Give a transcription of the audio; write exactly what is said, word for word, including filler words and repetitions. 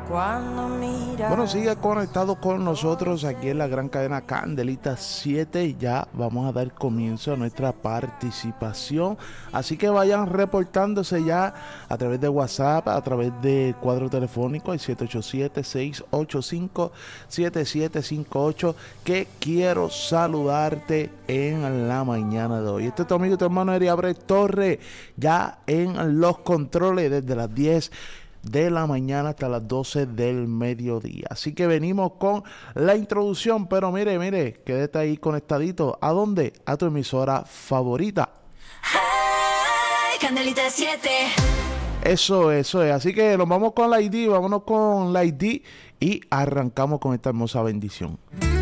Bueno, sigue conectado con nosotros aquí en la gran cadena Candelita siete. Ya vamos a dar comienzo a nuestra participación. Así que vayan reportándose ya a través de WhatsApp, a través del cuadro telefónico, el siete ocho siete, seis ocho cinco, siete siete cinco ocho, que quiero saludarte en la mañana de hoy. Este es tu amigo y tu hermano Eriabre Torres, ya en los controles desde las diez de la mañana hasta las doce del mediodía. Así que venimos con la introducción, pero mire, mire, quédate ahí conectadito. ¿A dónde? A tu emisora favorita. Hey, Candelita siete. Eso, eso es. Así que nos vamos con la I D, vámonos con la I D y arrancamos con esta hermosa bendición.